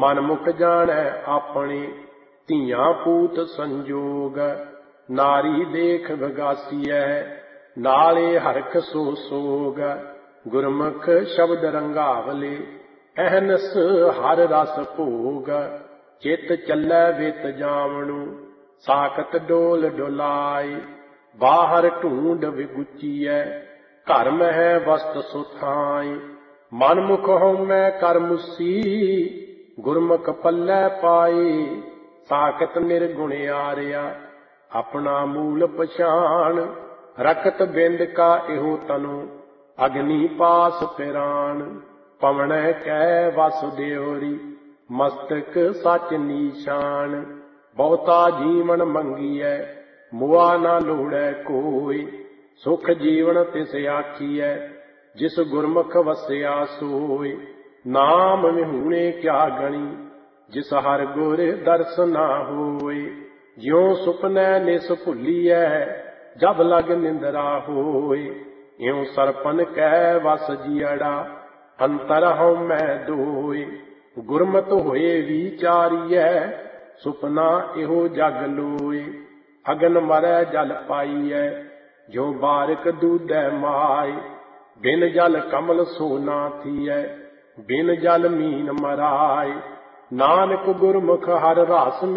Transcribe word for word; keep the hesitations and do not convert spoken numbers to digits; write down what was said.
मन मुख जानै अपने ਧੀਆਂ पूत संजोग। नारी देख विगासीऐ नाले हरख सो सोग। गुरमुख शब्द रंगावले अहनस हर रस भोग। चित चलै वित जावणु साकत डोल डोलाए। बाहर ढूंढ विगुचीऐ घर मह वस्त सुथाए। मन मुख होमै कर मुसी गुरमुख पल्लै पाए। साकत निर्गुण आरिया अपना मूल पछाण। रखत बिंद का इहो तनु अग्नि पास पिराण। पवनै कै वसुदेवरी मस्तक सच नीशान। बहुता जीवन मंगीऐ मुआ ना लोड़ै कोई। सुख जीवन तिस आखीऐ जिस गुरमुख वसिया सोई। नाम विहूणे क्या गणी जिस हर गुर दर्श ना होए। ज्यों सुपनै निस भुलिऐ जब लग निंदरा होए। इउं सरपन कै वस जियड़ा अंतर हउमै दोए। गुरमत होए विचारिऐ सुपना इहो जग लोए। अगन मरै जल पाईऐ जो बारिक दूधै माए। बिन जल कमल सो ना थीऐ बिन जल मीन मराए। नानक गुरमुख हर रस